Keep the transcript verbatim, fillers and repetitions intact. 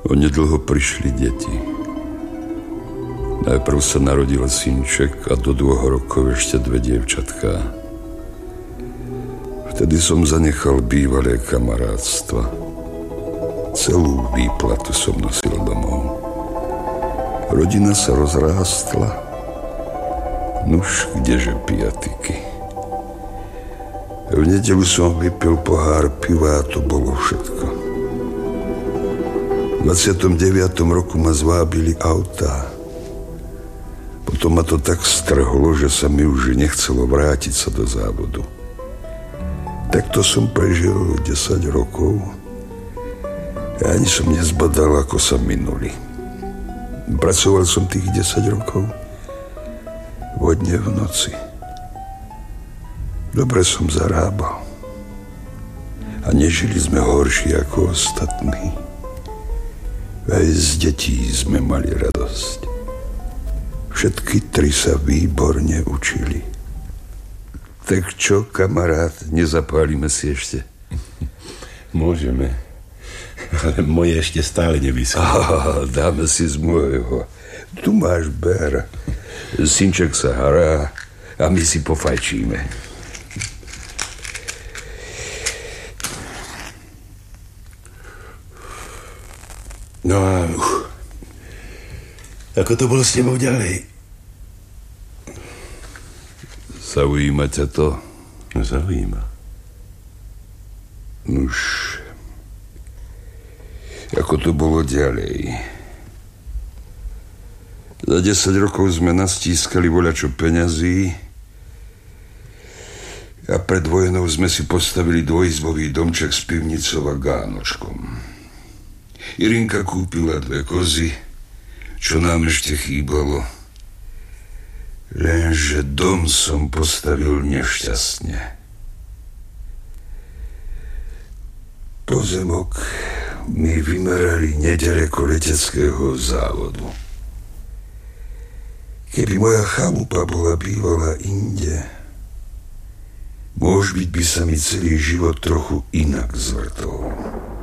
Onedlho prišli deti. Najprv sa narodil synček a do dvoch rokov ešte dve dievčatká. Vtedy som zanechal bývalé kamarátstva. Celú výplatu som nosil domov. Rodina sa rozrástla. Nuž, kdeže piatiky. V nedeľu som vypil pohár piva a to bolo všetko. V dvadsiatom deviatom roku ma zvábili autá. Potom ma to tak strhlo, že sa mi už nechcelo vrátiť sa do závodu. Takto som prežil desať rokov a ani som nezbadal, ako sa minuli. Pracoval som tých desať rokov vodne v noci. Dobre som zarábal a nežili sme horšie ako ostatní. Aj z detí sme mali radosť. Všetky tri sa výborne učili. Tak čo, kamarát, nezapálime si ešte? Môžeme, ale moje ešte stále nevyschlo. Aha, dáme si z môjho. Tu máš ber. Synček sa hará a my si pofajčíme. No a uh, ako to bolo s tebou ďalej? Zaujíma ťa to? No, zaujíma. Nuž, ako to bolo ďalej? Za desať rokov sme nastískali voľačo peňazí a pred vojnou sme si postavili dvojizbový domček s pivnicou a gánočkom. Irinka kúpila dve kozy, čo nám ešte chýbalo. Lenže dom som postavil nešťastne. Pozemok mi vymerali neďaleko leteckého závodu. Keby moja chalupa bola bývala inde, môž byť by sa mi celý život trochu inak zvrtol.